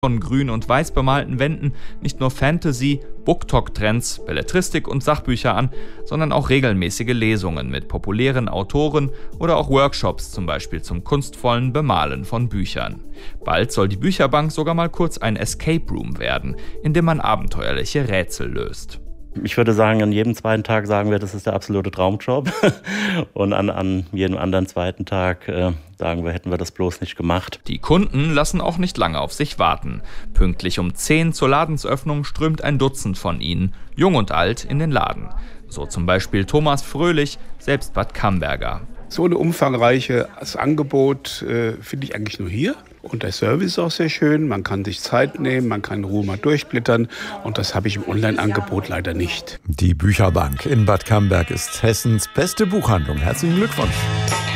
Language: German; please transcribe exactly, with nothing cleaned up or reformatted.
Von grün und weiß bemalten Wänden nicht nur Fantasy, BookTok-Trends, Belletristik und Sachbücher an, sondern auch regelmäßige Lesungen mit populären Autoren oder auch Workshops, zum Beispiel zum kunstvollen Bemalen von Büchern. Bald soll die Bücherbank sogar mal kurz ein Escape Room werden, in dem man abenteuerliche Rätsel löst. Ich würde sagen, an jedem zweiten Tag sagen wir, das ist der absolute Traumjob. Und an, an jedem anderen zweiten Tag äh, sagen wir, hätten wir das bloß nicht gemacht. Die Kunden lassen auch nicht lange auf sich warten. Pünktlich um zehn zur Ladensöffnung strömt ein Dutzend von ihnen, jung und alt, in den Laden. So zum Beispiel Thomas Fröhlich, selbst Bad Camberger. So ein umfangreiches Angebot äh, finde ich eigentlich nur hier. Und der Service ist auch sehr schön. Man kann sich Zeit nehmen, man kann in Ruhe mal durchblättern. Und das habe ich im Online-Angebot leider nicht. Die Bücherbank in Bad Camberg ist Hessens beste Buchhandlung. Herzlichen Glückwunsch.